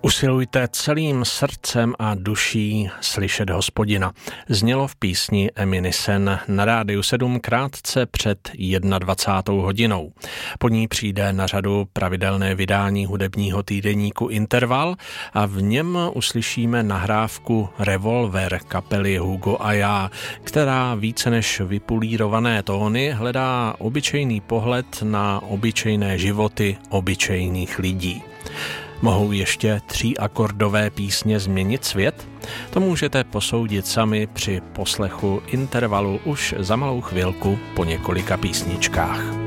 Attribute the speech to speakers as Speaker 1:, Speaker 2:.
Speaker 1: Usilujte celým srdcem a duší slyšet Hospodina. Znělo v písni Eminisen na Rádiu 7 krátce před 21. hodinou. Po ní přijde na řadu pravidelné vydání hudebního týdeníku Interval a v něm uslyšíme nahrávku Revolver kapely Hugo a já, která více než vypulírované tóny hledá obyčejný pohled na obyčejné životy obyčejných lidí. Mohou ještě 3akordové písně změnit svět? To můžete posoudit sami při poslechu Intervalu už za malou chvilku po několika písničkách.